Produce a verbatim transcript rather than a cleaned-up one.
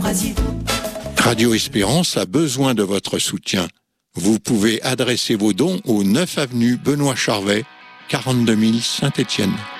brasier. Radio Espérance a besoin de votre soutien. Vous pouvez adresser vos dons au neuf avenue Benoît Charvet, quarante-deux mille Saint-Étienne.